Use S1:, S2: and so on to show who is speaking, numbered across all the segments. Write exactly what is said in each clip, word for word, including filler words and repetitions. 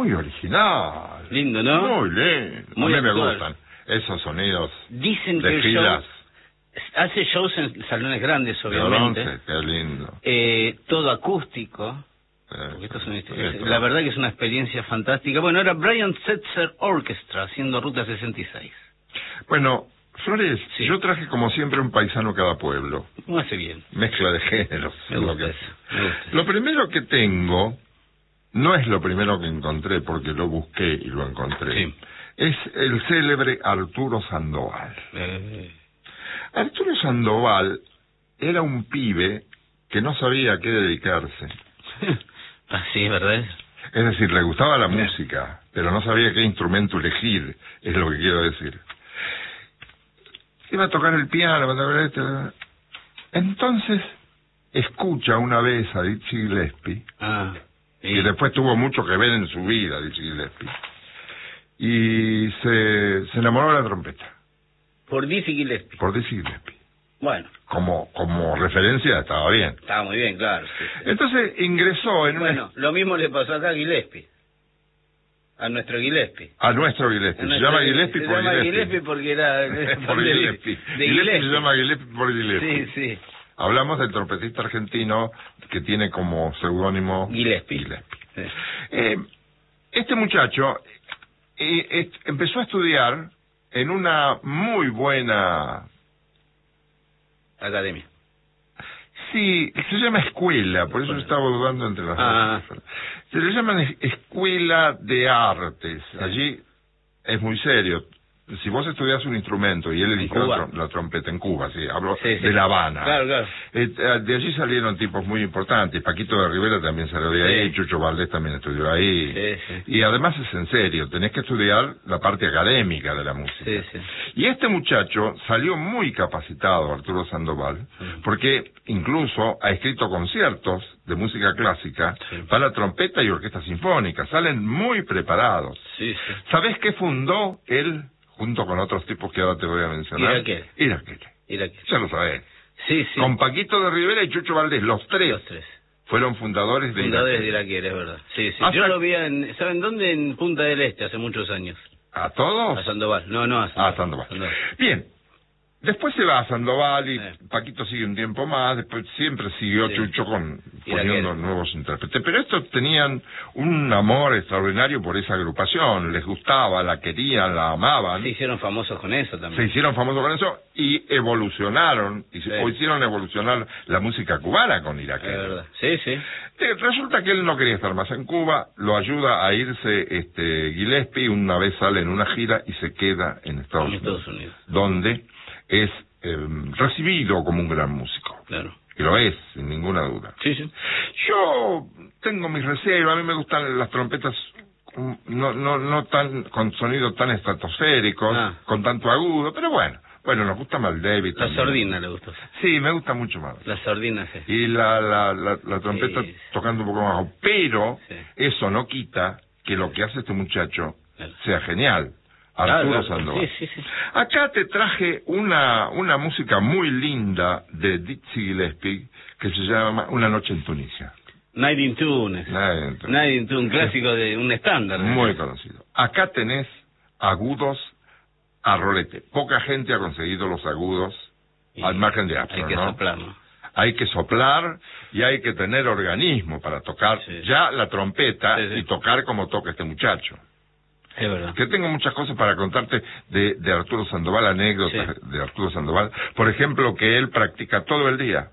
S1: muy original.
S2: Lindo, ¿no?
S1: Muy lindo.
S2: Muy
S1: a mí
S2: actual.
S1: me gustan esos sonidos.
S2: Dicen
S1: de
S2: que el
S1: filas.
S2: show hace shows en salones grandes,
S1: De
S2: obviamente.
S1: bronce, qué lindo.
S2: Eh, todo acústico.
S1: Eh,
S2: Porque esto es una,
S1: esto.
S2: es, la verdad que es una experiencia fantástica. Bueno, era Brian Setzer Orchestra haciendo Ruta sesenta y seis.
S1: Bueno, Flores,
S2: Sí.
S1: yo traje como siempre un paisano cada pueblo.
S2: No hace bien.
S1: Mezcla de géneros.
S2: Me
S1: es lo
S2: gusta
S1: que-
S2: eso. Me gusta eso.
S1: Lo primero que tengo, no es lo primero que encontré porque lo busqué y lo encontré.
S2: Sí.
S1: Es el célebre Arturo Sandoval.
S2: Eh,
S1: Arturo Sandoval era un pibe que no sabía a qué dedicarse.
S2: Así es, ¿verdad?
S1: Es decir, le gustaba la música, pero no sabía qué instrumento elegir, es lo que quiero decir. Iba a tocar el piano, iba a tocar esto. Entonces, escucha una vez a Dizzy Gillespie,
S2: Ah, sí.
S1: que después tuvo mucho que ver en su vida, Dizzy Gillespie, y se, se enamoró de la trompeta,
S2: Por Dizzy Gillespie.
S1: por Dizzy Gillespie.
S2: Bueno,
S1: Como, como referencia estaba bien.
S2: estaba muy bien, claro. Sí, sí.
S1: Entonces ingresó en una...
S2: Bueno, lo mismo le pasó acá a Gillespie. A nuestro Gillespie.
S1: A nuestro Gillespie.
S2: A
S1: Se
S2: nuestro-
S1: llama Gillespie
S2: se
S1: por
S2: llama
S1: Gillespie.
S2: Gillespie porque era...
S1: por
S2: de-
S1: Gillespie.
S2: de
S1: Gillespie se llama Gillespie por Gillespie.
S2: Sí, sí.
S1: Hablamos del trompetista argentino que tiene como seudónimo
S2: Gillespie.
S1: Gillespie.
S2: Sí.
S1: Eh, este muchacho eh, eh, empezó a estudiar en una muy buena...
S2: Academia.
S1: Sí, se llama escuela, por eso estaba dudando entre las
S2: Ah.
S1: dos. Se le llaman es- escuela de artes.
S2: Sí.
S1: Allí es muy serio. Si vos estudias un instrumento y él
S2: ¿En
S1: eligió la,
S2: Cuba?
S1: trom- la trompeta en Cuba, sí, hablo
S2: Sí, sí.
S1: de La Habana.
S2: Claro, claro.
S1: Eh, eh, de allí salieron tipos muy importantes. Paquito de Rivera también salió de ahí,
S2: Sí.
S1: Chucho Valdés también estudió ahí.
S2: Sí, sí.
S1: Y además es en serio, tenés que estudiar la parte académica de la música.
S2: Sí, sí.
S1: Y este muchacho salió muy capacitado, Arturo Sandoval,
S2: Mm.
S1: porque incluso ha escrito conciertos de música clásica
S2: Sí.
S1: para trompeta y orquesta sinfónica. Salen muy preparados.
S2: Sí, sí.
S1: ¿Sabés qué fundó él, junto con otros tipos que ahora te voy a mencionar?
S2: Iraquere.
S1: Iraquere.
S2: Iraquere.
S1: Ya lo sabés.
S2: Sí, sí.
S1: Con Paquito de Rivera y Chucho Valdés, los tres,
S2: Los tres.
S1: fueron fundadores de
S2: Fundadores de
S1: Iraquere.
S2: Iraquere, es verdad. Sí, sí.
S1: Hasta-
S2: Yo lo vi en... ¿Saben dónde? En Punta del Este, hace muchos años.
S1: ¿A todos?
S2: A Sandoval. No, no, a Sandoval.
S1: Ah, Sandoval.
S2: Sandoval.
S1: Bien. Después se va a Sandoval y
S2: Sí.
S1: Paquito sigue un tiempo más, después siempre siguió
S2: Sí.
S1: Chucho con
S2: Y
S1: poniendo
S2: Iraquere.
S1: nuevos intérpretes. Pero estos tenían un amor extraordinario por esa agrupación, les gustaba, la querían, la amaban,
S2: Se hicieron famosos con eso
S1: se
S2: también.
S1: hicieron famosos con eso y evolucionaron, y se-
S2: Sí.
S1: o hicieron evolucionar la música cubana con
S2: Es
S1: Iraquere.
S2: verdad. Sí, sí.
S1: Eh, Resulta que él no quería estar más en Cuba, lo ayuda a irse este Gillespie, una vez sale en una gira y se queda en Estados,
S2: En
S1: Unidos,
S2: Estados Unidos.
S1: donde es eh, recibido como un gran músico.
S2: Claro.
S1: Y lo es, sin ninguna duda.
S2: Sí, sí.
S1: Yo tengo mis reservas, a mí me gustan las trompetas mm, no no no tan con sonido tan estratosféricos,
S2: Ah.
S1: con tanto agudo, pero bueno, bueno, nos gusta más David.
S2: La
S1: también.
S2: sordina le gustó.
S1: Sí, me gusta mucho más.
S2: La sordina, sí.
S1: Y la, la, la, la trompeta
S2: Sí.
S1: tocando un poco más bajo. Pero
S2: Sí.
S1: eso no quita que lo que hace este muchacho
S2: Claro.
S1: sea genial.
S2: Claro,
S1: Arturo
S2: claro.
S1: Sandoval.
S2: Sí, sí, sí.
S1: Acá te traje una, una música muy linda de Dizzy Gillespie que se llama Una noche en Tunisia.
S2: Night in Tunes.
S1: Night in Tunis.
S2: Night in Tunes, un clásico de un estándar.
S1: Muy conocido. Acá tenés agudos a rolete. Poca gente ha conseguido los agudos
S2: Y
S1: al margen de Armstrong,
S2: Hay que
S1: ¿no?
S2: soplarlo.
S1: Hay que soplar y hay que tener organismo para tocar
S2: Sí.
S1: ya la trompeta
S2: Sí, sí.
S1: y tocar como toca este muchacho.
S2: Es verdad.
S1: Que tengo muchas cosas para contarte de, de Arturo Sandoval, anécdotas
S2: Sí.
S1: de Arturo Sandoval. Por ejemplo, que él practica todo el día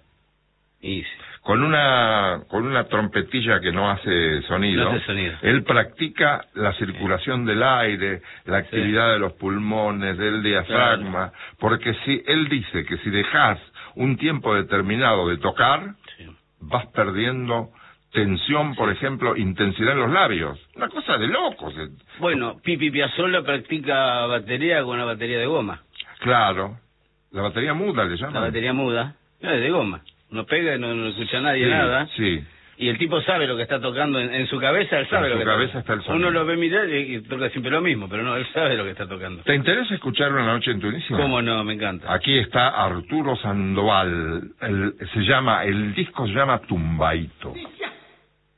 S2: Y sí.
S1: con una con una trompetilla que no hace sonido.
S2: No hace sonido.
S1: Él practica la circulación del aire, la actividad de los pulmones, del diafragma, porque si él dice que si dejas un tiempo determinado de tocar,
S2: Sí.
S1: vas perdiendo tensión, por ejemplo, intensidad en los labios. Una cosa de locos. eh.
S2: Bueno, Pipi Piazzolla practica batería con una batería de goma.
S1: Claro. La batería muda le
S2: La
S1: llaman.
S2: batería muda. No, es de goma. No pega y no, no escucha a nadie
S1: Sí,
S2: nada.
S1: sí.
S2: Y el tipo sabe lo que está tocando en, en su cabeza, él sabe
S1: En
S2: lo
S1: su
S2: que
S1: cabeza
S2: está
S1: está el
S2: tocando. Uno
S1: sonido.
S2: lo ve mirar y, y toca siempre lo mismo, pero no, él sabe lo que está tocando.
S1: ¿Te interesa escuchar Una noche en Tunisia?
S2: ¿Cómo no? Me encanta.
S1: Aquí está Arturo Sandoval. El- se llama, el disco se llama Tumbaito.